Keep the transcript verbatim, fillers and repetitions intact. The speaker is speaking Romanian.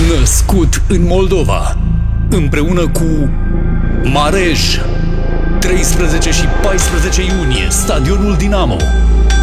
Născut în Moldova, împreună cu Marej, treisprezece și paisprezece iunie, stadionul Dinamo.